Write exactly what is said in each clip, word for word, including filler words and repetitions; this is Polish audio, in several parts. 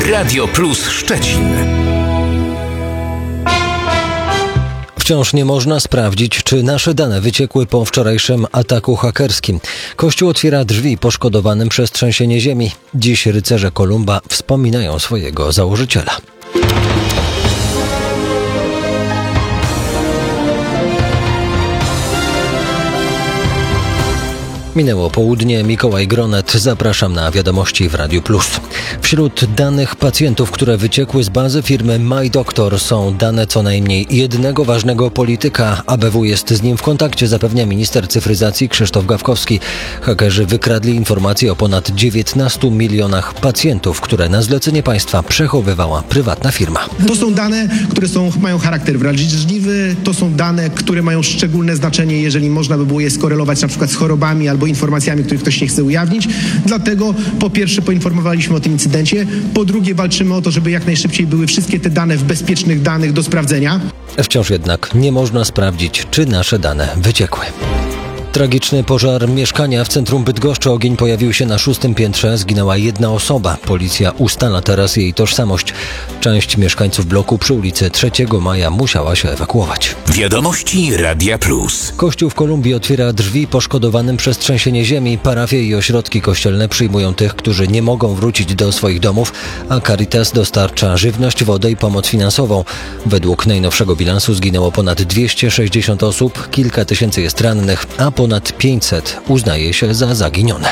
Radio Plus Szczecin. Wciąż nie można sprawdzić, czy nasze dane wyciekły po wczorajszym ataku hakerskim. Kościół otwiera drzwi poszkodowanym przez trzęsienie ziemi. Dziś rycerze Kolumba wspominają swojego założyciela. Minęło południe, Mikołaj Gronet, zapraszam na wiadomości w Radiu Plus. Wśród danych pacjentów, które wyciekły z bazy firmy MyDoctor, są dane co najmniej jednego ważnego polityka. A B W jest z nim w kontakcie, zapewnia minister cyfryzacji Krzysztof Gawkowski. Hakerzy wykradli informacje o ponad dziewiętnastu milionach pacjentów, które na zlecenie państwa przechowywała prywatna firma. To są dane, które są, mają charakter wrażliwy, to są dane, które mają szczególne znaczenie, jeżeli można by było je skorelować na przykład z chorobami albo informacjami, których ktoś nie chce ujawnić. Dlatego po pierwsze poinformowaliśmy o tym incydencie, po drugie walczymy o to, żeby jak najszybciej były wszystkie te dane w bezpiecznych danych do sprawdzenia. Wciąż jednak nie można sprawdzić, czy nasze dane wyciekły. Tragiczny pożar mieszkania w centrum Bydgoszczy. Ogień pojawił się na szóstym piętrze. Zginęła jedna osoba. Policja ustala teraz jej tożsamość. Część mieszkańców bloku przy ulicy trzeciego maja musiała się ewakuować. Wiadomości Radia Plus. Kościół w Kolumbii otwiera drzwi poszkodowanym przez trzęsienie ziemi. Parafie i ośrodki kościelne przyjmują tych, którzy nie mogą wrócić do swoich domów, a Caritas dostarcza żywność, wodę i pomoc finansową. Według najnowszego bilansu zginęło ponad dwieście sześćdziesiąt osób, kilka tysięcy jest rannych, a ponad pięćset uznaje się za zaginione.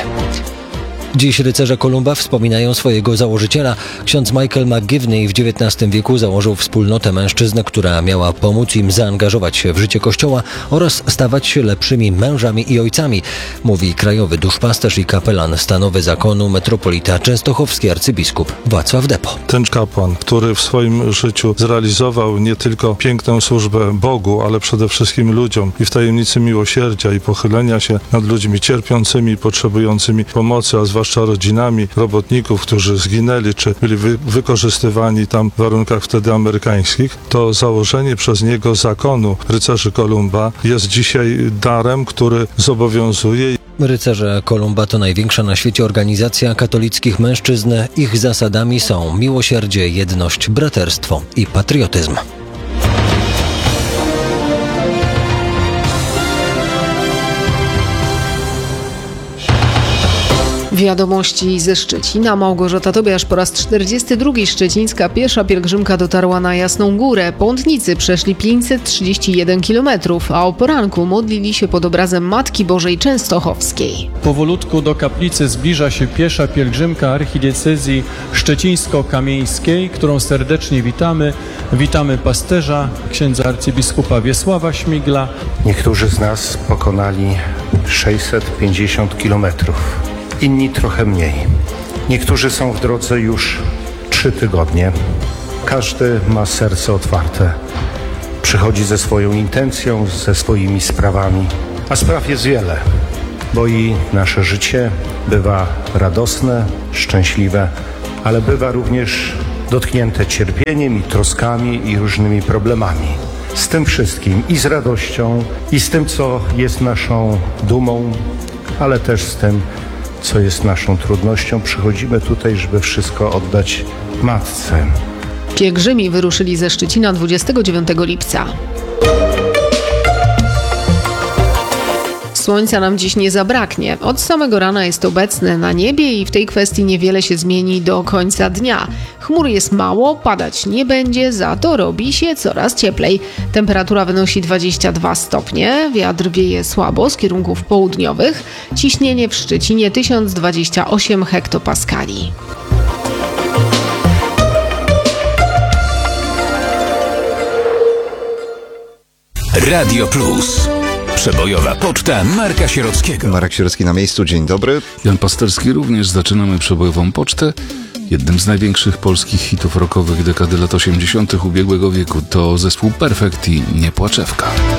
Dziś rycerze Kolumba wspominają swojego założyciela. Ksiądz Michael McGivney w dziewiętnastym wieku założył wspólnotę mężczyzn, która miała pomóc im zaangażować się w życie Kościoła oraz stawać się lepszymi mężami i ojcami, mówi krajowy duszpasterz i kapelan stanowy zakonu metropolita częstochowski arcybiskup Wacław Depo. Ten kapłan, który w swoim życiu zrealizował nie tylko piękną służbę Bogu, ale przede wszystkim ludziom i w tajemnicy miłosierdzia i pochylenia się nad ludźmi cierpiącymi, potrzebującymi pomocy, a zwłaszcza rodzinami robotników, którzy zginęli, czy byli wy- wykorzystywani tam w warunkach wtedy amerykańskich, to założenie przez niego zakonu rycerzy Kolumba jest dzisiaj darem, który zobowiązuje. Rycerze Kolumba to największa na świecie organizacja katolickich mężczyzn. Ich zasadami są miłosierdzie, jedność, braterstwo i patriotyzm. Wiadomości ze Szczecina. Małgorzata Tobiasz. Po raz czterdziesty drugi szczecińska piesza pielgrzymka dotarła na Jasną Górę. Pątnicy przeszli pięćset trzydzieści jeden kilometrów, a o poranku modlili się pod obrazem Matki Bożej Częstochowskiej. Powolutku do kaplicy zbliża się piesza pielgrzymka archidiecezji szczecińsko-kamieńskiej, którą serdecznie witamy. Witamy pasterza, księdza arcybiskupa Wiesława Śmigla. Niektórzy z nas pokonali sześćset pięćdziesiąt kilometrów. Inni trochę mniej. Niektórzy są w drodze już trzy tygodnie. Każdy ma serce otwarte. Przychodzi ze swoją intencją, ze swoimi sprawami. A spraw jest wiele, bo i nasze życie bywa radosne, szczęśliwe, ale bywa również dotknięte cierpieniem i troskami i różnymi problemami. Z tym wszystkim i z radością, i z tym, co jest naszą dumą, ale też z tym, co jest naszą trudnością, przychodzimy tutaj, żeby wszystko oddać Matce. Pielgrzymi wyruszyli ze Szczecina dwudziestego dziewiątego lipca. Słońca nam dziś nie zabraknie. Od samego rana jest obecne na niebie i w tej kwestii niewiele się zmieni do końca dnia. Chmur jest mało, padać nie będzie, za to robi się coraz cieplej. Temperatura wynosi dwadzieścia dwa stopnie, wiatr wieje słabo z kierunków południowych, ciśnienie w Szczecinie tysiąc dwadzieścia osiem hektopaskali. Radio Plus. Przebojowa poczta Marka Sierockiego. Marek Sierocki na miejscu, dzień dobry. Jan Pasterski również. Zaczynamy przebojową pocztę. Jednym z największych polskich hitów rockowych dekady lat osiemdziesiątych ubiegłego wieku to zespół Perfekt i Niepłaczewka.